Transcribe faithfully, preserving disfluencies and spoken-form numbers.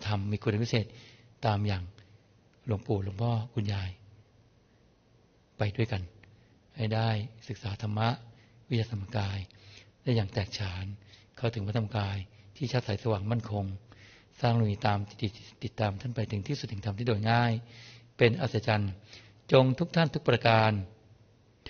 ธรรมมีคุณพิเศษตามอย่างหลวงปู่หลวงพ่อคุณยายไปด้วยกันให้ได้ศึกษาธรรมะวิทยาธรรมกายได้อย่างแตกฉานเข้าถึงพระธรรมกายที่ชัดใสสว่างมั่นคงสร้างลุยตามติดติดตามท่านไปถึงที่สุดแห่งธรรมที่โดยง่ายเป็นอัศจรรย์จงทุกท่านทุกประการ